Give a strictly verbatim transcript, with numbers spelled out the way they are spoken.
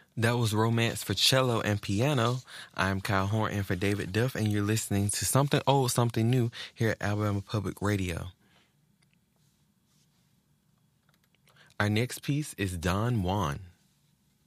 That was Romance for Cello and Piano. I'm Kyle Horn in for David Duff, and you're listening to Something Old, Something New here at Alabama Public Radio. Our next piece is Don Juan.